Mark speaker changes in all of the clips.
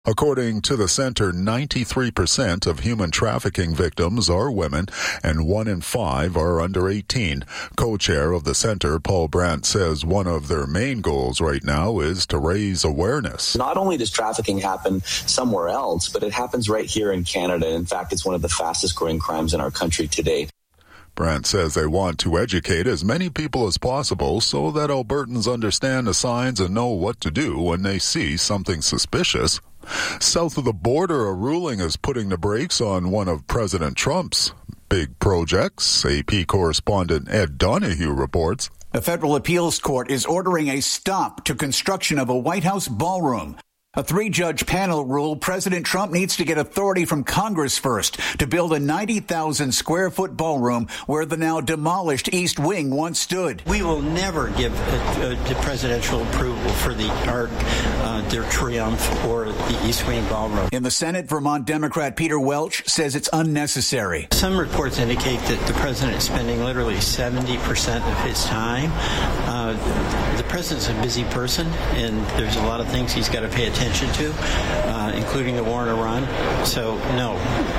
Speaker 1: According to the center, 93% of human trafficking victims are women, and 1 in 5 are under 18. Co-chair of the center, Paul Brandt, says one of their main goals right now is to raise awareness.
Speaker 2: Not only does trafficking happen somewhere else, but it happens right here in Canada. In fact, it's one of the fastest growing crimes in our country today.
Speaker 1: Brandt says they want to educate as many people as possible so that Albertans understand the signs and know what to do when they see something suspicious. South of the border, a ruling is putting the brakes on one of President Trump's big projects. AP correspondent Ed Donahue reports.
Speaker 3: A federal appeals court is ordering a stop to construction of a White House ballroom. A 3-judge panel ruled President Trump needs to get authority from Congress first to build a 90,000-square-foot ballroom where the now demolished East Wing once stood.
Speaker 4: We will never give the presidential approval for the Arc de Triomphe or the East Wing ballroom.
Speaker 3: In the Senate, Vermont Democrat Peter Welch says it's unnecessary.
Speaker 4: Some reports indicate that the president is spending literally 70% of his time. The president's a busy person, and there's a lot of things he's got to pay attention to, including the war in Iran. So, no,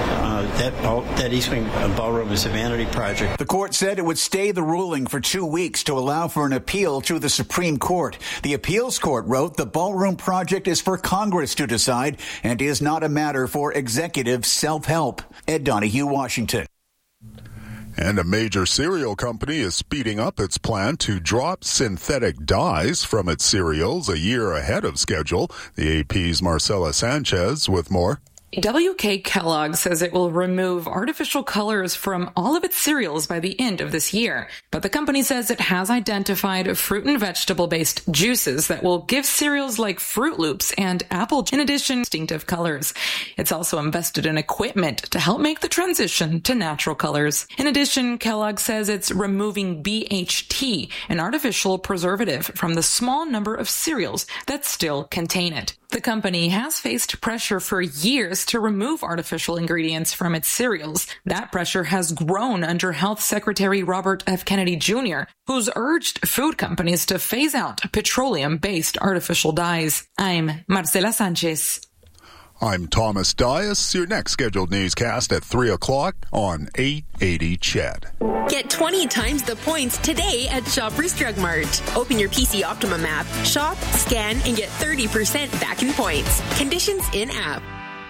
Speaker 4: that East Wing ballroom is a vanity project.
Speaker 3: The court said it would stay the ruling for 2 weeks to allow for an appeal to the Supreme Court. The appeals court wrote the ballroom project is for Congress to decide and is not a matter for executive self-help. Ed Donahue, Washington.
Speaker 1: And a major cereal company is speeding up its plan to drop synthetic dyes from its cereals a year ahead of schedule. The AP's Marcela Sanchez with more.
Speaker 5: WK Kellogg says it will remove artificial colors from all of its cereals by the end of this year. But the company says it has identified fruit and vegetable-based juices that will give cereals like Froot Loops and Apple, in addition, distinctive colors. It's also invested in equipment to help make the transition to natural colors. In addition, Kellogg says it's removing BHT, an artificial preservative, from the small number of cereals that still contain it. The company has faced pressure for years to remove artificial ingredients from its cereals. That pressure has grown under Health Secretary Robert F. Kennedy Jr., who's urged food companies to phase out petroleum-based artificial dyes. I'm Marcela Sanchez.
Speaker 1: I'm Thomas Dias. Your next scheduled newscast at 3 o'clock on 880 CHED.
Speaker 6: Get 20 times the points today at Shoppers Drug Mart. Open your PC Optimum app, shop, scan, and get 30% back in points. Conditions in-app.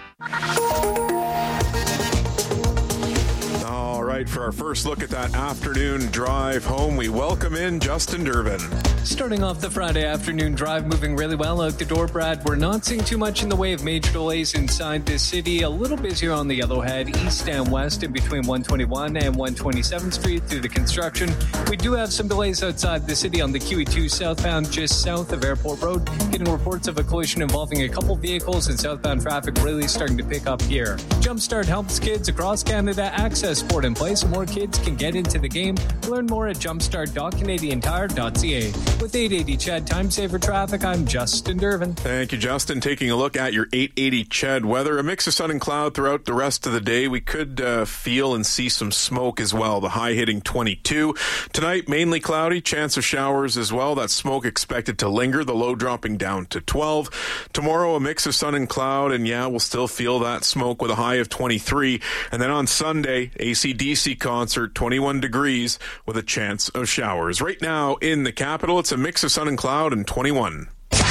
Speaker 7: All right, for our first look at that afternoon drive home, we welcome in Justin Durbin.
Speaker 8: Starting off the Friday afternoon drive, moving really well out the door, Brad. We're not seeing too much in the way of major delays inside the city. A little busier on the Yellowhead, east and west in between 121 and 127th Street through the construction. We do have some delays outside the city on the QE2 southbound, just south of Airport Road. Getting reports of a collision involving a couple vehicles, and southbound traffic really starting to pick up here. Jumpstart helps kids across Canada access sport in place so more kids can get into the game. Learn more at jumpstart.canadiantire.ca. With 880 CHED Time Saver Traffic, I'm Justin Durbin.
Speaker 7: Thank you, Justin. Taking a look at your 880 CHED weather. A mix of sun and cloud throughout the rest of the day. We could feel and see some smoke as well. The high hitting 22. Tonight, mainly cloudy. Chance of showers as well. That smoke expected to linger. The low dropping down to 12. Tomorrow, a mix of sun and cloud. And yeah, we'll still feel that smoke with a high of 23. And then on Sunday, AC/DC concert, 21 degrees with a chance of showers. Right now in the capital, it's a mix of sun and cloud and 21.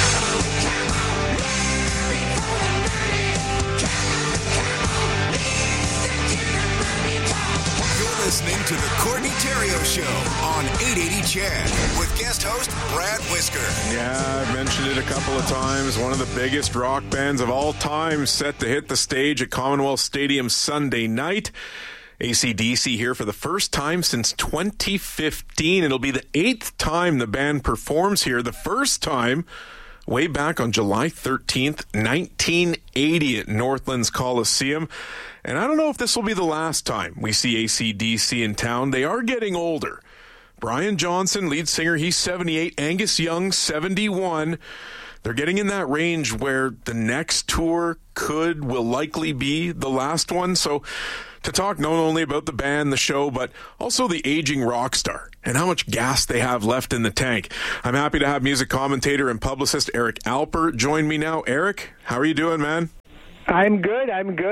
Speaker 9: Listening to the Courtney Theriault Show on 880 CHED with guest host Brad Whisker.
Speaker 7: Yeah, I've mentioned it a couple of times. One of the biggest rock bands of all time set to hit the stage at Commonwealth Stadium Sunday night. AC/DC here for the first time since 2015. It'll be the 8th time the band performs here. The first time way back on July 13th, 1980 at Northlands Coliseum. And I don't know if this will be the last time we see AC/DC in town. Will getting older. Brian Johnson, lead singer, he's 78. Angus Young, 71. They're getting in that range where the next tour will likely be the last one. So to talk not only about the band, the show, but also the aging rock star and how much gas they have left in the tank. I'm happy to have music commentator and publicist Eric Alper join me now. Eric, how are you doing, man?
Speaker 10: I'm good.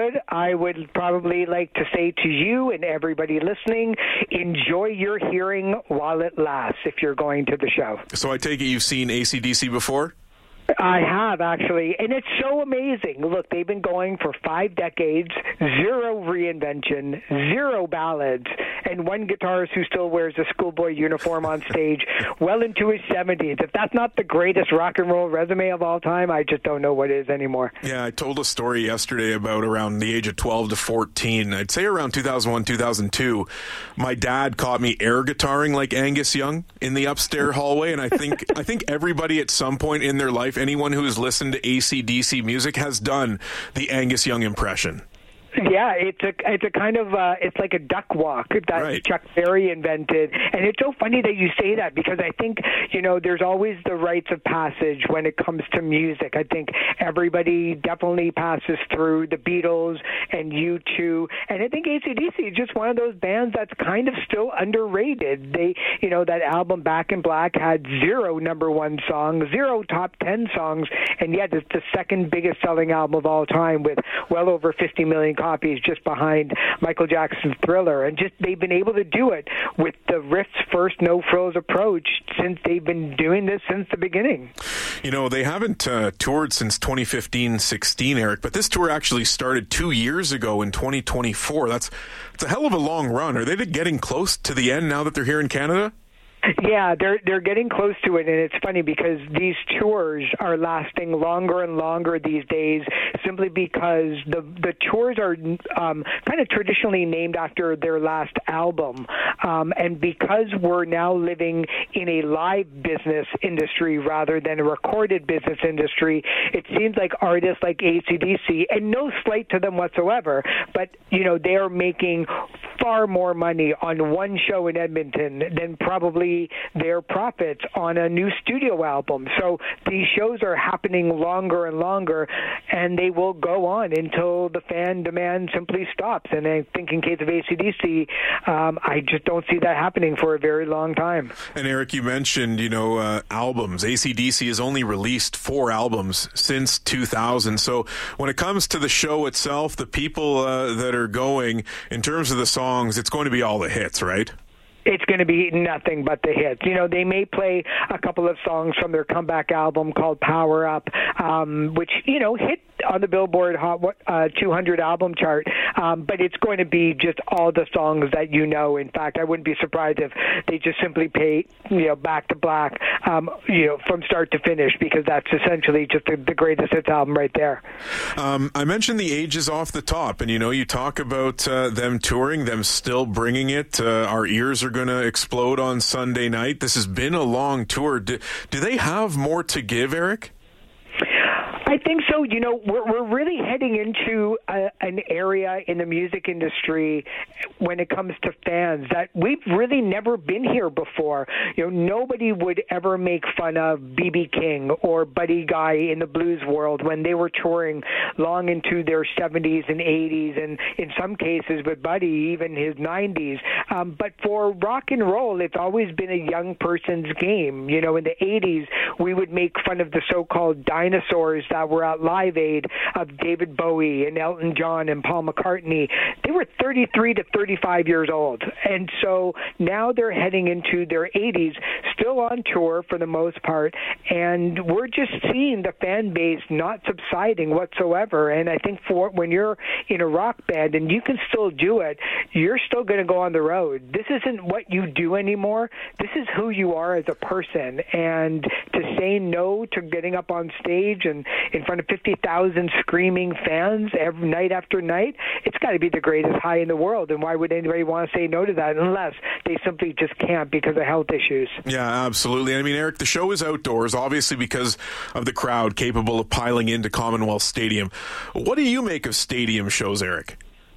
Speaker 10: I would probably like to say to you and everybody listening, enjoy your hearing while it lasts if you're going to the show.
Speaker 7: So I take it you've seen AC/DC before?
Speaker 10: I have, actually, and it's so amazing. Look, they've been going for 5 decades, 0 reinvention, 0 ballads, and one guitarist who still wears a schoolboy uniform on stage well into his 70s. If that's not the greatest rock and roll resume of all time, I just don't know what is anymore.
Speaker 7: Yeah, I told a story yesterday about around the age of 12 to 14. I'd say around 2001, 2002, my dad caught me air guitaring like Angus Young in the upstairs hallway, and I think everybody at some point in their life, anyone who has listened to AC/DC music has done the Angus Young impression.
Speaker 10: Yeah, it's a kind of it's like a duck walk that
Speaker 7: right.
Speaker 10: Chuck Berry invented, and it's so funny that you say that because I think there's always the rites of passage when it comes to music. I think everybody definitely passes through the Beatles and U2, and I think AC/DC is just one of those bands that's kind of still underrated. They, that album Back in Black had 0 number 1 songs, 0 top 10 songs, and yet it's the second biggest selling album of all time with well over 50 million copies, just behind Michael Jackson's Thriller. And just they've been able to do it with the riffs first, no frills approach since they've been doing this since the beginning.
Speaker 7: They haven't toured since 2015-16, Eric, but this tour actually started 2 years ago in 2024. It's a hell of a long run. Are they getting close to the end now that they're here in Canada?
Speaker 10: Yeah, they're getting close to it, and it's funny because these tours are lasting longer and longer these days simply because the tours are kind of traditionally named after their last album. And because we're now living in a live business industry rather than a recorded business industry, it seems like artists like AC/DC, and no slight to them whatsoever, but, they are making far more money on one show in Edmonton than probably their profits on a new studio album. So these shows are happening longer and longer, and they will go on until the fan demand simply stops. And I think in case of AC/DC, I just don't see that happening for a very long time.
Speaker 7: And Eric, you mentioned, albums. AC/DC has only released 4 albums since 2000. So when it comes to the show itself, the people that are going, in terms of the songs, it's going to be all the hits, right?
Speaker 10: It's going to be nothing but the hits. They may play a couple of songs from their comeback album called Power Up, which, hit on the Billboard Hot 200 album chart, but it's going to be just all the songs that In fact, I wouldn't be surprised if they just simply play, Back to Black, from start to finish, because that's essentially just the greatest hits album right there.
Speaker 7: I mentioned the ages off the top, and you talk about them touring, them still bringing it. Our ears are going to explode on Sunday night. This has been a long tour. Do they have more to give, Eric?
Speaker 10: I think so. We're really heading into an area in the music industry when it comes to fans that we've really never been here before. Nobody would ever make fun of B.B. King or Buddy Guy in the blues world when they were touring long into their 70s and 80s, and in some cases with Buddy, even his 90s. But for rock and roll, it's always been a young person's game. In the 80s, we would make fun of the so-called dinosaurs that were at Live Aid of David Bowie and Elton John and Paul McCartney. They were 33 to 35 years old. And so now they're heading into their 80s, still on tour for the most part, and we're just seeing the fan base not subsiding whatsoever. And I think for when you're in a rock band and you can still do it, you're still going to go on the road. This isn't what you do anymore. This is who you are as a person. And to say no to getting up on stage and in front of 50,000 screaming fans every night after night, it's got to be the greatest high in the world. And why would anybody want to say no to that unless they simply just can't because of health issues?
Speaker 7: Yeah, absolutely. I mean, Eric, the show is outdoors, obviously because of the crowd capable of piling into Commonwealth Stadium. What do you make of stadium shows, Eric?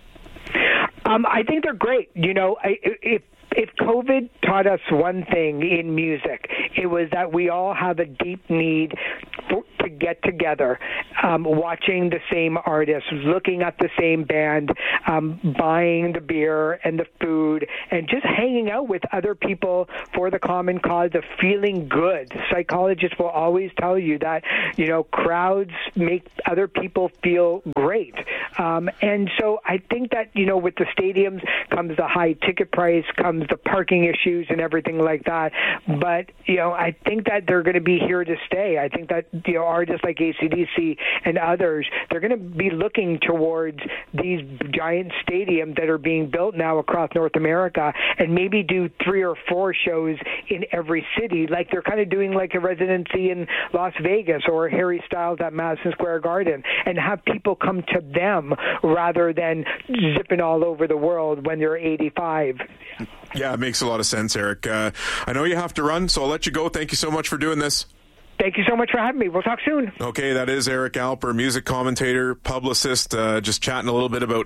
Speaker 10: I think they're great. If COVID taught us one thing in music, it was that we all have a deep need to get together, watching the same artists, looking at the same band, buying the beer and the food, and just hanging out with other people for the common cause of feeling good. Psychologists will always tell you that, crowds make other people feel great. And so I think that, with the stadiums comes the high ticket price, comes the parking issues and everything like that. But, I think that they're going to be here to stay. I think that, artists like AC/DC and others, they're going to be looking towards these giant stadiums that are being built now across North America and maybe do 3 or 4 shows in every city, like they're kind of doing like a residency in Las Vegas or Harry Styles at Madison Square Garden, and have people come to them rather than zipping all over the world when they're 85.
Speaker 7: Yeah, it makes a lot of sense, Eric. I know you have to run, so I'll let you go. Thank you so much for doing this.
Speaker 10: Thank you so much for having me. We'll talk soon.
Speaker 7: Okay, that is Eric Alper, music commentator, publicist, just chatting a little bit about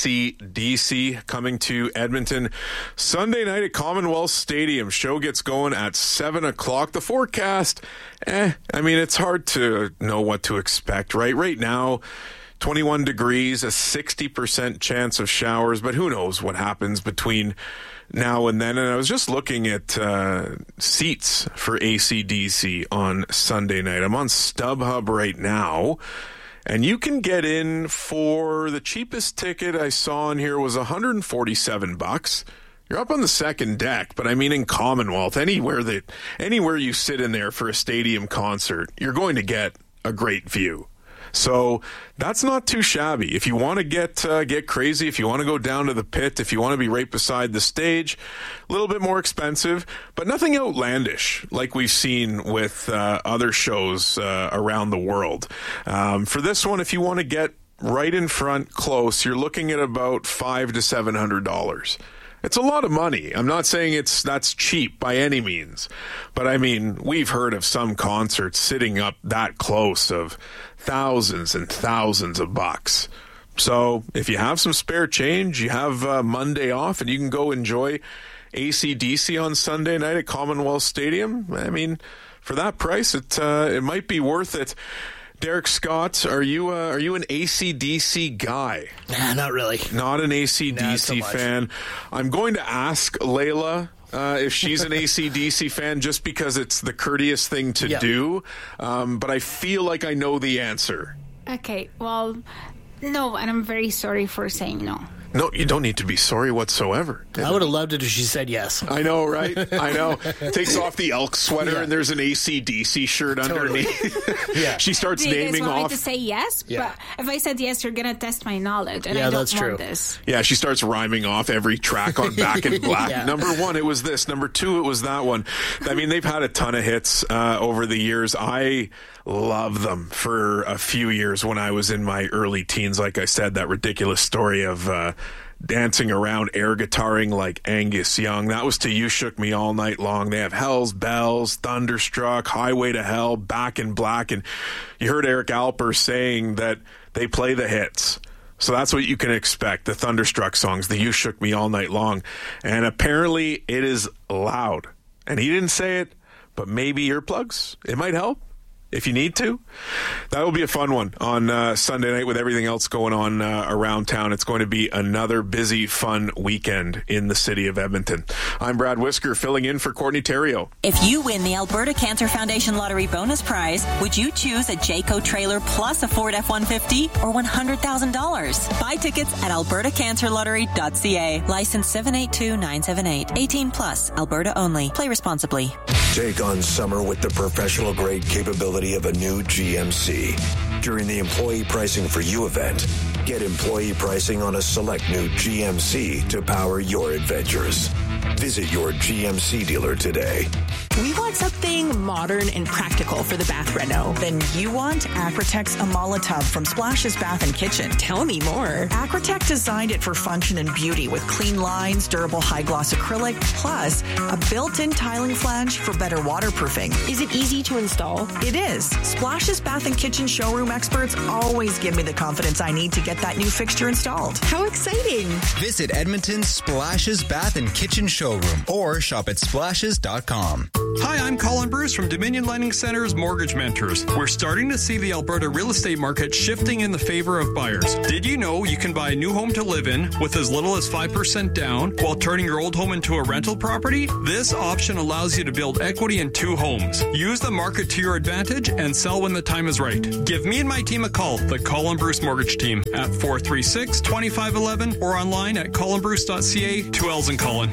Speaker 7: AC/DC coming to Edmonton Sunday night at Commonwealth Stadium. Show gets going at 7 o'clock. The forecast, it's hard to know what to expect, right? Right now, 21 degrees, a 60% chance of showers, but who knows what happens between now and then. And I was just looking at seats for AC/DC on Sunday night. I'm on StubHub right now, and you can get in for the cheapest ticket I saw in here was $147. You're up on the second deck, but in Commonwealth, anywhere you sit in there for a stadium concert, you're going to get a great view. So that's not too shabby. If you want to get crazy, if you want to go down to the pit, if you want to be right beside the stage, a little bit more expensive, but nothing outlandish like we've seen with other shows around the world. For this one, if you want to get right in front close, you're looking at about $500 to $700. It's a lot of money. I'm not saying that's cheap by any means, but we've heard of some concerts sitting up that close of thousands and thousands of bucks. So if you have some spare change, you have Monday off, and you can go enjoy AC/DC on Sunday night at Commonwealth Stadium. For that price, it might be worth it. Derek Scott, are you an AC/DC guy?
Speaker 11: Nah, not really.
Speaker 7: Not an AC/DC fan. I'm going to ask Layla if she's an AC/DC fan, just because it's the courteous thing to do. But I feel like I know the answer.
Speaker 12: Okay, well, no, and I'm very sorry for saying no.
Speaker 7: No, you don't need to be sorry whatsoever.
Speaker 11: I would have loved it if she said yes.
Speaker 7: I know, right? I know. Takes off the elk sweater and there's an AC/DC shirt underneath.
Speaker 11: Yeah.
Speaker 7: She starts naming off.
Speaker 12: Do you guys want me to say yes?
Speaker 11: Yeah.
Speaker 12: But if I said yes, you're going to test my knowledge, and I don't want this.
Speaker 7: Yeah, she starts rhyming off every track on Back in Black. Yeah. Number 1, it was this. Number 2, it was that one. They've had a ton of hits over the years. I love them for a few years when I was in my early teens. Like I said, that ridiculous story of dancing around air guitaring like Angus Young. That was to You Shook Me All Night Long. They have Hell's Bells, Thunderstruck, Highway to Hell, Back in Black. And you heard Eric Alper saying that they play the hits. So that's what you can expect, the Thunderstruck songs, the You Shook Me All Night Long. And apparently it is loud. And he didn't say it, but maybe earplugs. It might help. If you need to. That will be a fun one on Sunday night with everything else going on around town. It's going to be another busy, fun weekend in the city of Edmonton. I'm Brad Whisker, filling in for Courtney Theriault.
Speaker 13: If you win the Alberta Cancer Foundation Lottery bonus prize, would you choose a Jayco trailer plus a Ford F-150 or $100,000? Buy tickets at albertacancerlottery.ca. License 782978. 18 plus. Alberta only. Play responsibly.
Speaker 9: Take on summer with the professional-grade capability of a new GMC. During the Employee Pricing for You event, get employee pricing on a select new GMC to power your adventures. Visit your GMC dealer today.
Speaker 14: We want something modern and practical for the bath reno.
Speaker 15: Then you want Acrotex Amala Tub from Splash's Bath and Kitchen.
Speaker 14: Tell me more.
Speaker 15: Acrotech designed it for function and beauty with clean lines, durable high-gloss acrylic, plus a built-in tiling flange for better waterproofing.
Speaker 14: Is it easy to install?
Speaker 15: It is. Splash's Bath and Kitchen showroom experts always give me the confidence I need to get that new fixture installed.
Speaker 14: How exciting.
Speaker 16: Visit Edmonton's Splash's Bath and Kitchen showroom or shop at splashes.com.
Speaker 17: Hi, I'm Colin Bruce from Dominion Lending Center's Mortgage Mentors. We're starting to see the Alberta real estate market shifting in the favor of buyers. Did you know you can buy a new home to live in with as little as 5% down while turning your old home into a rental property? This option allows you to build equity in 2 homes. Use the market to your advantage and sell when the time is right. Give me and my team a call, the Colin Bruce Mortgage Team, at 436-2511 or online at colinbruce.ca. 2 L's in Colin.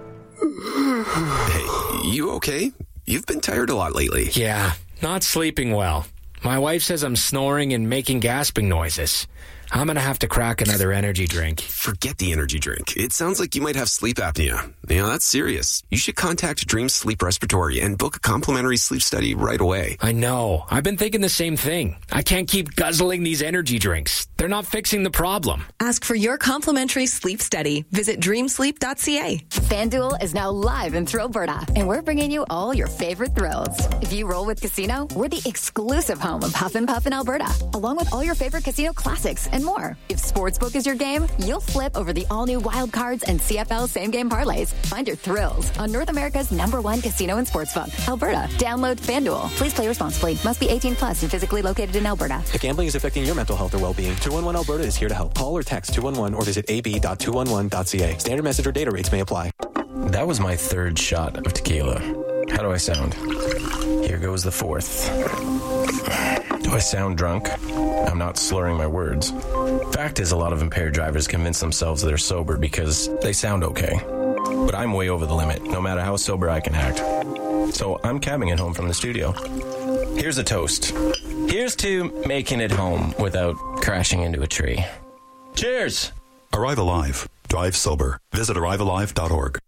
Speaker 18: Hey, you okay? You've been tired a lot lately.
Speaker 19: Yeah, not sleeping well. My wife says I'm snoring and making gasping noises. I'm going to have to crack another energy drink.
Speaker 18: Forget the energy drink. It sounds like you might have sleep apnea. That's serious. You should contact Dream Sleep Respiratory and book a complimentary sleep study right away.
Speaker 19: I know. I've been thinking the same thing. I can't keep guzzling these energy drinks. They're not fixing the problem.
Speaker 20: Ask for your complimentary sleep study. Visit dreamsleep.ca.
Speaker 21: FanDuel is now live in Thrillberta, and we're bringing you all your favorite thrills. If you roll with Casino, we're the exclusive home of Huff and Puff in Alberta, along with all your favorite casino classics and more. If Sportsbook is your game, you'll flip over the all-new Wild Cards and CFL same-game parlays. Find your thrills on North America's #1 casino and sportsbook, Alberta. Download FanDuel. Please play responsibly. Must be 18 plus and physically located in Alberta.
Speaker 22: If gambling is affecting your mental health or well-being, 211 Alberta is here to help. Call or text 211 or visit ab.211.ca. Standard message or data rates may apply.
Speaker 23: That was my 3rd shot of tequila. How do I sound? Here goes the 4th. Do I sound drunk? I'm not slurring my words. Fact is, a lot of impaired drivers convince themselves they're sober because they sound okay. But I'm way over the limit, no matter how sober I can act. So I'm cabbing it home from the studio. Here's a toast. Here's to making it home without crashing into a tree. Cheers!
Speaker 24: Arrive Alive. Drive sober. Visit arrivealive.org.